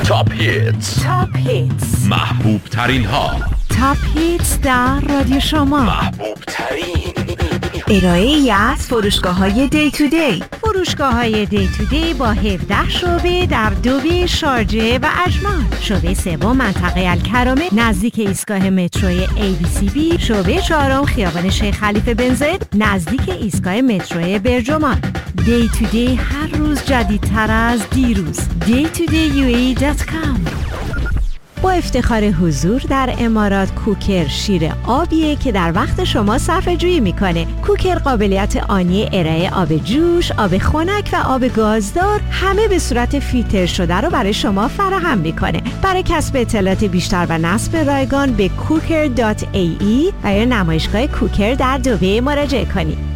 تاپ هیتس محبوب ترین ها. تاپ هیتس در رادیو شما. محبوب ترین ارائه ای از فروشگاه‌های دی تو دی. فروشگاه‌های دی تو دی با 17 شعبه در دوبی، شارجه و اجمان. شعبه سوم منطقه الکرامه نزدیک ایستگاه متروی ABCB. شعبه چهارم خیابان شیخ خلیفه بن زاید نزدیک ایستگاه متروی برجمان. دی تو دی هر روز جدیدتر از دیروز. daytoday.com. با افتخار حضور در امارات کوکر شیر آبیه که در وقت شما صرفه جویی میکنه. کوکر قابلیت آنی ارائه آب جوش، آب خنک و آب گازدار همه به صورت فیلتر شده رو برای شما فراهم میکنه. برای کسب اطلاعات بیشتر و نصب رایگان به cooker.ae و یا نمایشگاه کوکر در دبی مراجعه کنید.